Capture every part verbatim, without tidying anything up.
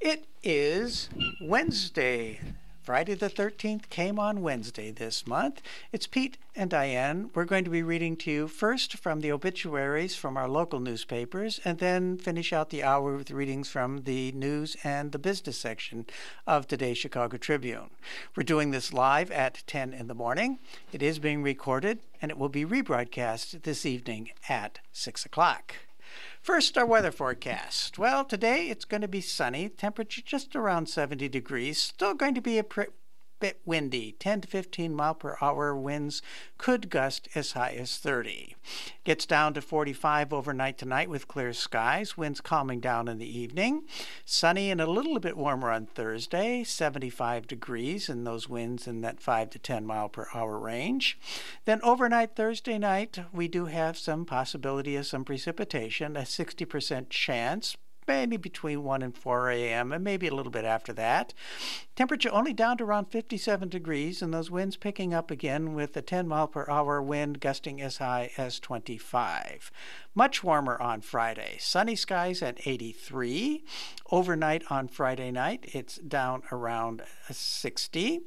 It is Wednesday. Friday the thirteenth came on Wednesday this month. It's Pete and Diane. We're going to be reading to you first from the obituaries from our local newspapers, and then finish out the hour with readings from the news and the business section of today's Chicago Tribune. We're doing this live at ten in the morning. It is being recorded, and it will be rebroadcast this evening at six o'clock. First, our weather forecast. Well, today it's going to be sunny, temperature just around seventy degrees, still going to be a pr- bit windy. ten to fifteen mile per hour winds could gust as high as thirty. Gets down to forty-five overnight tonight with clear skies, winds calming down in the evening. Sunny and a little bit warmer on Thursday, seventy-five degrees, and those winds in that five to ten mile per hour range. Then overnight Thursday night, we do have some possibility of some precipitation, a sixty percent chance, mainly between one and four a.m. and maybe a little bit after that. Temperature only down to around fifty-seven degrees, and those winds picking up again with a ten mile per hour wind gusting as high as twenty-five. Much warmer on Friday. Sunny skies at eighty-three. Overnight on Friday night, it's down around sixty.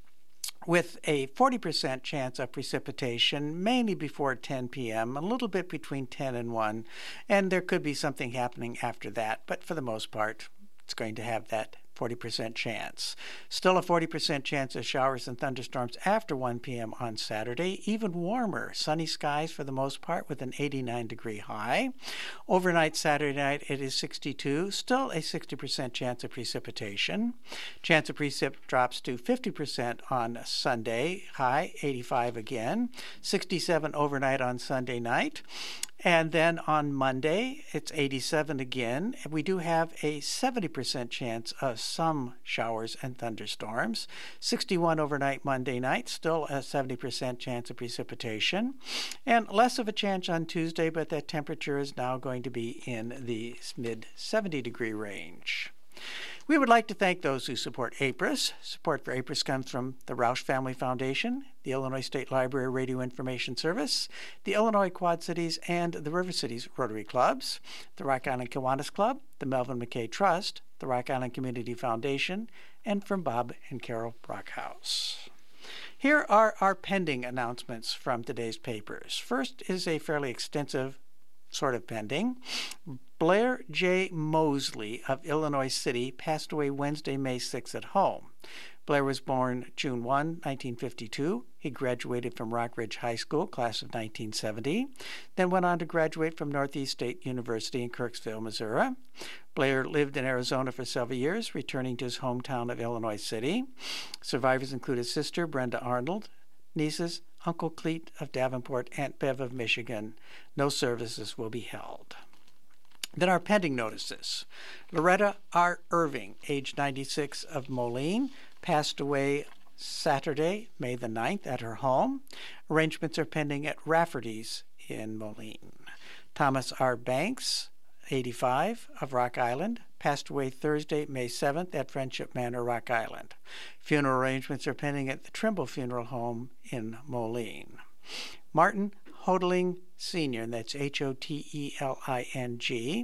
With a forty percent chance of precipitation, mainly before ten p.m., a little bit between ten and one, and there could be something happening after that, but for the most part, it's going to have that forty percent chance. Still a forty percent chance of showers and thunderstorms after one p.m. on Saturday. Even warmer, sunny skies for the most part with an eighty-nine degree high. Overnight Saturday night, it is sixty-two. Still a sixty percent chance of precipitation. Chance of precip drops to fifty percent on Sunday, high eighty-five again. sixty-seven overnight on Sunday night. And then on Monday, it's eighty-seven again. We do have a seventy percent chance of some showers and thunderstorms. sixty-one overnight Monday night, still a seventy percent chance of precipitation. And less of a chance on Tuesday, but that temperature is now going to be in the mid seventy degree range. We would like to thank those who support A P R I S. Support for A P R I S comes from the Roush Family Foundation, the Illinois State Library Radio Information Service, the Illinois Quad Cities and the River Cities Rotary Clubs, the Rock Island Kiwanis Club, the Melvin McKay Trust, the Rock Island Community Foundation, and from Bob and Carol Brockhouse. Here are our pending announcements from today's papers. First is a fairly extensive sort of pending. Blair J. Mosley of Illinois City passed away Wednesday, May sixth at home. Blair was born June first, nineteen fifty-two. He graduated from Rock Ridge High School, class of nineteen seventy, then went on to graduate from Northeast State University in Kirksville, Missouri. Blair lived in Arizona for several years, returning to his hometown of Illinois City. Survivors include his sister, Brenda Arnold, nieces, Uncle Cleet of Davenport, Aunt Bev of Michigan. No services will be held. Then our pending notices. Loretta R. Irving, age ninety-six, of Moline, passed away Saturday, May the ninth, at her home. Arrangements are pending at Rafferty's in Moline. Thomas R. Banks, eighty-five, of Rock Island, passed away Thursday, May seventh, at Friendship Manor, Rock Island. Funeral arrangements are pending at the Trimble Funeral Home in Moline. Martin Hoteling Senior, and that's H O T E L I N G,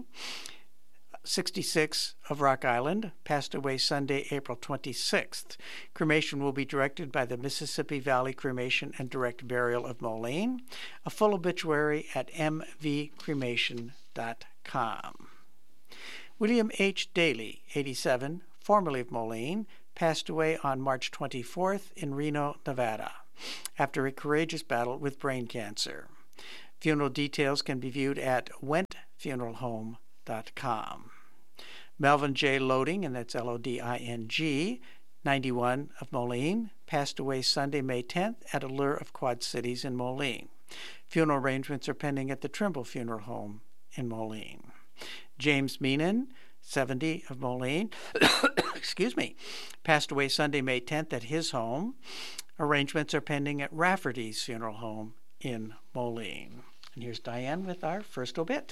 sixty-six, of Rock Island, passed away Sunday, April twenty-sixth. Cremation will be directed by the Mississippi Valley Cremation and Direct Burial of Moline. A full obituary at m v cremation dot com. William H. Daly, eighty-seven, formerly of Moline, passed away on March twenty-fourth in Reno, Nevada, after a courageous battle with brain cancer. Funeral details can be viewed at went funeral home dot com. Melvin J. Loading, and that's L O D I N G, ninety-one, of Moline, passed away Sunday, May tenth, at Allure of Quad Cities in Moline. Funeral arrangements are pending at the Trimble Funeral Home in Moline. James Meenan, seventy, of Moline, excuse me, passed away Sunday, May tenth, at his home. Arrangements are pending at Rafferty's Funeral Home in Moline. And here's Diane with our first obit.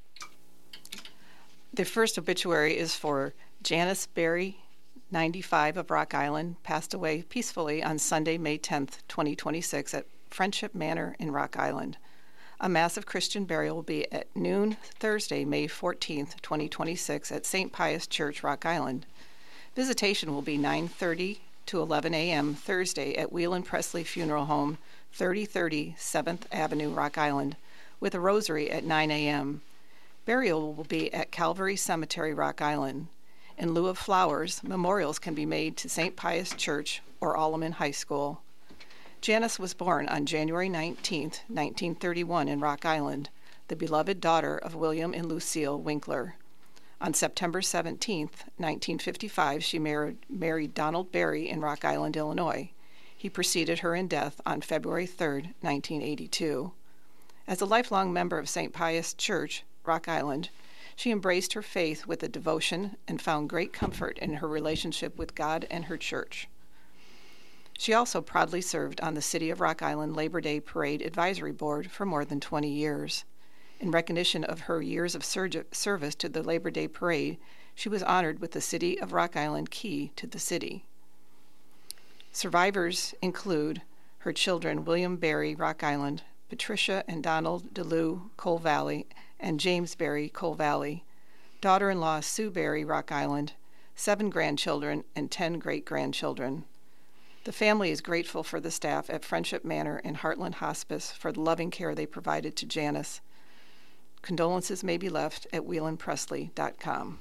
The first obituary is for Janice Berry, ninety-five, of Rock Island, passed away peacefully on Sunday, May tenth, twenty twenty-six, at Friendship Manor in Rock Island. A massive Christian burial will be at noon Thursday, May fourteenth, twenty twenty-six at Saint Pius Church, Rock Island. Visitation will be nine thirty to eleven a.m. Thursday at Whelan Presley Funeral Home, thirty thirty seventh Avenue, Rock Island, with a rosary at nine a.m. Burial will be at Calvary Cemetery, Rock Island. In lieu of flowers, memorials can be made to Saint Pius Church or Alleman High School. Janice was born on January nineteenth, nineteen thirty-one in Rock Island, the beloved daughter of William and Lucille Winkler. On September seventeenth, nineteen fifty-five, she married, married Donald Berry in Rock Island, Illinois. He preceded her in death on February third, nineteen eighty-two. As a lifelong member of Saint Pius Church, Rock Island, she embraced her faith with a devotion and found great comfort in her relationship with God and her church. She also proudly served on the City of Rock Island Labor Day Parade Advisory Board for more than twenty years. In recognition of her years of surge- service to the Labor Day Parade, she was honored with the City of Rock Island Key to the City. Survivors include her children William Berry, Rock Island, Patricia and Donald DeLue, Coal Valley, and James Berry, Coal Valley, daughter-in-law Sue Berry, Rock Island, seven grandchildren, and ten great-grandchildren. The family is grateful for the staff at Friendship Manor and Heartland Hospice for the loving care they provided to Janice. Condolences may be left at whelan presley dot com.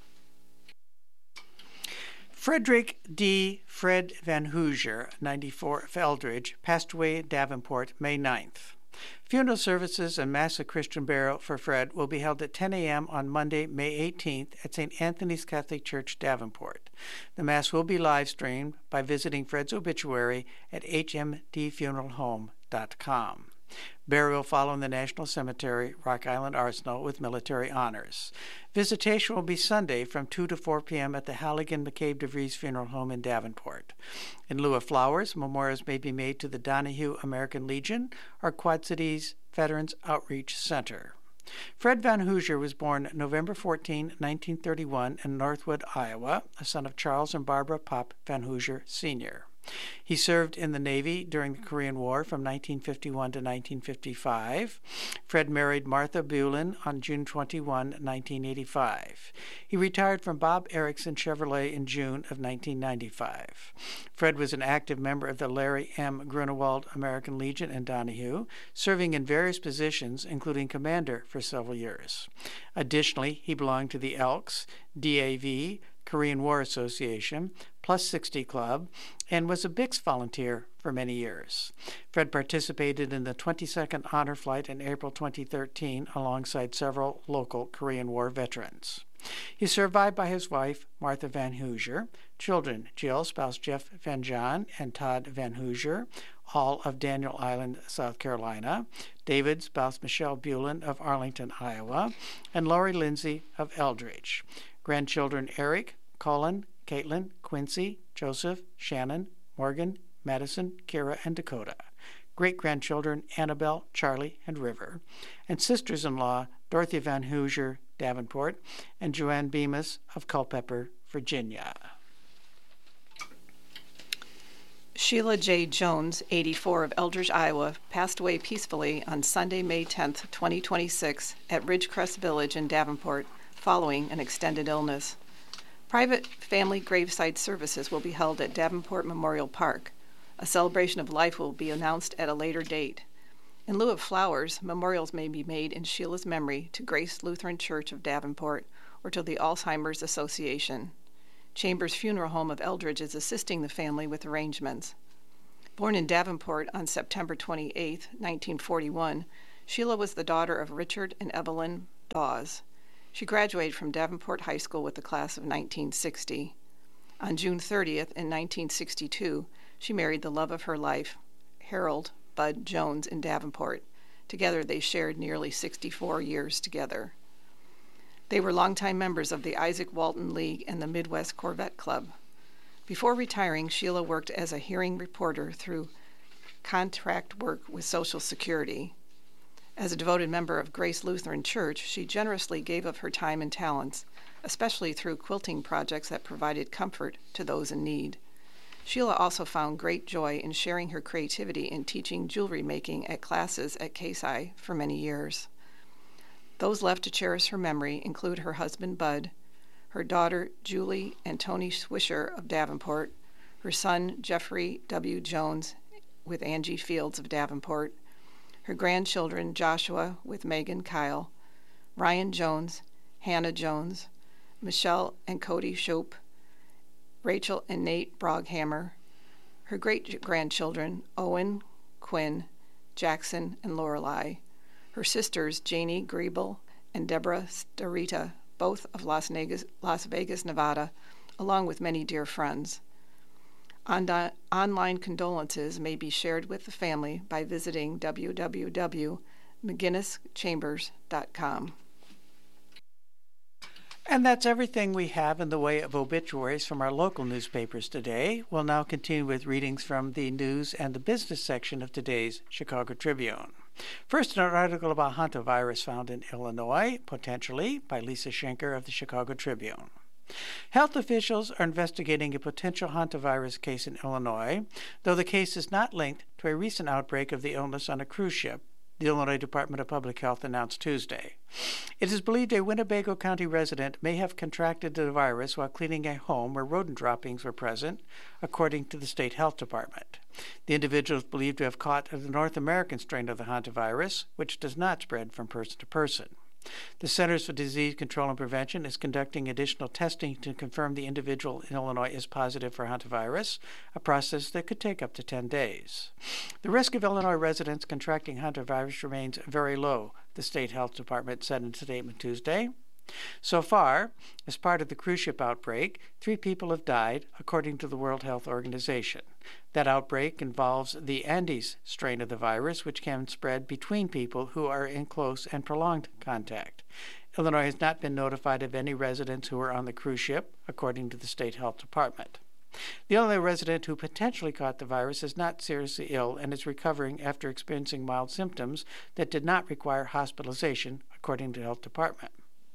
Frederick D. Fred Van Hoosier, ninety-four, of Eldridge, passed away in Davenport May ninth. Funeral services and Mass of Christian burial for Fred will be held at ten a.m. on Monday, May eighteenth at Saint Anthony's Catholic Church, Davenport. The Mass will be live-streamed by visiting Fred's obituary at h m d funeral home dot com. Burial will follow in the National Cemetery, Rock Island Arsenal, with military honors. Visitation will be Sunday from two to four p.m. at the Halligan McCabe DeVries Funeral Home in Davenport. In lieu of flowers, memorials may be made to the Donahue American Legion or Quad Cities Veterans Outreach Center. Fred Van Hoosier was born November fourteenth, nineteen thirty-one in Northwood, Iowa, a son of Charles and Barbara Pop Van Hoosier, Senior He served in the Navy during the Korean War from nineteen fifty-one to nineteen fifty-five. Fred married Martha Bulin on June twenty-first, nineteen eighty-five. He retired from Bob Erickson Chevrolet in June of nineteen ninety-five. Fred was an active member of the Larry M. Grunewald American Legion in Donahue, serving in various positions, including commander for several years. Additionally, he belonged to the Elks, D A V, Korean War Association, Plus sixty Club, and was a B I C S volunteer for many years. Fred participated in the twenty-second Honor Flight in April twenty thirteen alongside several local Korean War veterans. He is survived by his wife, Martha Van Hoosier, children Jill, spouse Jeff Van John, and Todd Van Hoosier, all of Daniel Island, South Carolina, David, spouse Michelle Bulin of Arlington, Iowa, and Lori Lindsay of Eldridge. Grandchildren Eric, Colin, Caitlin, Quincy, Joseph, Shannon, Morgan, Madison, Kira, and Dakota. Great-grandchildren Annabelle, Charlie, and River. And sisters-in-law Dorothy Van Hoosier, Davenport, and Joanne Bemis of Culpeper, Virginia. Sheila J. Jones, eighty-four, of Eldridge, Iowa, passed away peacefully on Sunday, May tenth, twenty twenty-six, at Ridgecrest Village in Davenport, following an extended illness. Private family graveside services will be held at Davenport Memorial Park. A celebration of life will be announced at a later date. In lieu of flowers, memorials may be made in Sheila's memory to Grace Lutheran Church of Davenport or to the Alzheimer's Association. Chambers Funeral Home of Eldridge is assisting the family with arrangements. Born in Davenport on September twenty-eighth, nineteen forty-one, Sheila was the daughter of Richard and Evelyn Dawes. She graduated from Davenport High School with the class of nineteen sixty. On June thirtieth, in nineteen sixty-two, she married the love of her life, Harold Bud Jones, in Davenport. Together they shared nearly sixty-four years together. They were longtime members of the Isaac Walton League and the Midwest Corvette Club. Before retiring, Sheila worked as a hearing reporter through contract work with Social Security. As a devoted member of Grace Lutheran Church, she generously gave of her time and talents, especially through quilting projects that provided comfort to those in need. Sheila also found great joy in sharing her creativity in teaching jewelry making at classes at C A S I for many years. Those left to cherish her memory include her husband Bud, her daughter Julie and Tony Swisher of Davenport, her son Jeffrey W. Jones with Angie Fields of Davenport, her grandchildren Joshua with Megan Kyle, Ryan Jones, Hannah Jones, Michelle and Cody Shope, Rachel and Nate Broghammer, her great-grandchildren Owen, Quinn, Jackson, and Lorelei, her sisters Janie Griebel and Deborah Starita, both of Las Vegas, Las Vegas, Nevada, along with many dear friends. On- online condolences may be shared with the family by visiting w w w dot mcginnis chambers dot com. And that's everything we have in the way of obituaries from our local newspapers today. We'll now continue with readings from the news and the business section of today's Chicago Tribune. First, an article about hantavirus found in Illinois, potentially, by Lisa Schenker of the Chicago Tribune. Health officials are investigating a potential hantavirus case in Illinois, though the case is not linked to a recent outbreak of the illness on a cruise ship, the Illinois Department of Public Health announced Tuesday. It is believed a Winnebago County resident may have contracted the virus while cleaning a home where rodent droppings were present, according to the state health department. The individual is believed to have caught the North American strain of the hantavirus, which does not spread from person to person. The Centers for Disease Control and Prevention is conducting additional testing to confirm the individual in Illinois is positive for hantavirus, a process that could take up to ten days. The risk of Illinois residents contracting hantavirus remains very low, the state health department said in a statement Tuesday. So far, as part of the cruise ship outbreak, three people have died, according to the World Health Organization. That outbreak involves the Andes strain of the virus, which can spread between people who are in close and prolonged contact. Illinois has not been notified of any residents who are on the cruise ship, according to the state health department. The Illinois resident who potentially caught the virus is not seriously ill and is recovering after experiencing mild symptoms that did not require hospitalization, according to the health department.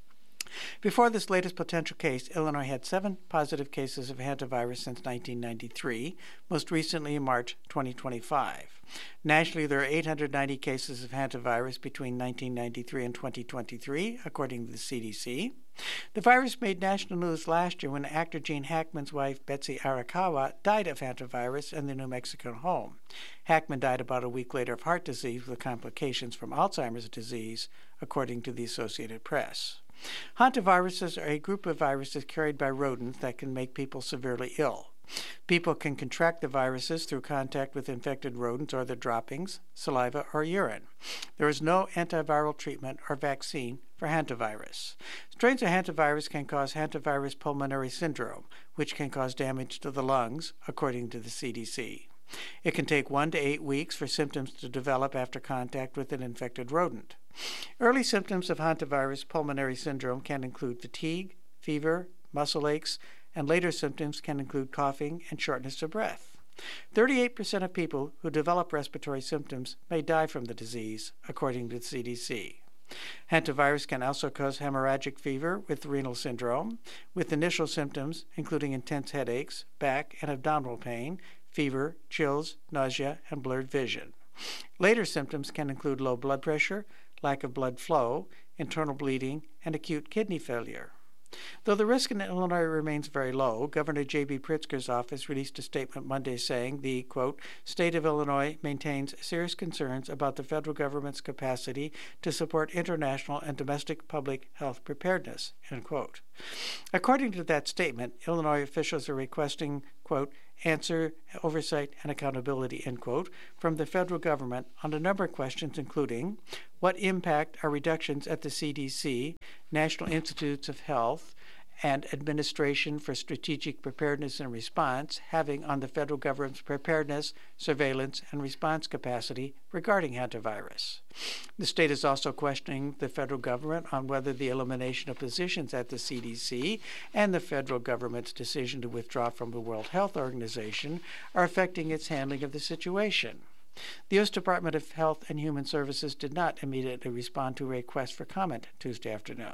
Before this latest potential case, Illinois had seven positive cases of hantavirus since nineteen ninety-three, most recently in March twenty twenty-five. Nationally, there are eight hundred ninety cases of hantavirus between nineteen ninety-three and twenty twenty-three, according to the C D C. The virus made national news last year when actor Gene Hackman's wife, Betsy Arakawa, died of hantavirus in their New Mexico home. Hackman died about a week later of heart disease with complications from Alzheimer's disease, according to the Associated Press. Hantaviruses are a group of viruses carried by rodents that can make people severely ill. People can contract the viruses through contact with infected rodents or their droppings, saliva, or urine. There is no antiviral treatment or vaccine for hantavirus. Strains of hantavirus can cause hantavirus pulmonary syndrome, which can cause damage to the lungs, according to the C D C. It can take one to eight weeks for symptoms to develop after contact with an infected rodent. Early symptoms of hantavirus pulmonary syndrome can include fatigue, fever, muscle aches, and later symptoms can include coughing and shortness of breath. thirty-eight percent of people who develop respiratory symptoms may die from the disease, according to the C D C. Hantavirus can also cause hemorrhagic fever with renal syndrome, with initial symptoms including intense headaches, back and abdominal pain, fever, chills, nausea, and blurred vision. Later symptoms can include low blood pressure, lack of blood flow, internal bleeding, and acute kidney failure. Though the risk in Illinois remains very low, Governor J B Pritzker's office released a statement Monday saying the, quote, state of Illinois maintains serious concerns about the federal government's capacity to support international and domestic public health preparedness, end quote. According to that statement, Illinois officials are requesting, quote, answer, oversight, and accountability, end quote, from the federal government on a number of questions, including what impact are reductions at the C D C, National Institutes of Health, and Administration for Strategic Preparedness and Response having on the federal government's preparedness, surveillance, and response capacity regarding hantavirus. The state is also questioning the federal government on whether the elimination of positions at the C D C and the federal government's decision to withdraw from the World Health Organization are affecting its handling of the situation. The U S Department of Health and Human Services did not immediately respond to a request for comment Tuesday afternoon.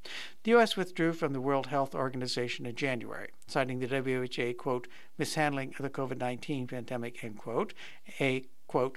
The U S withdrew from the World Health Organization in January, citing the W H O, quote, mishandling of the COVID nineteen pandemic, end quote, a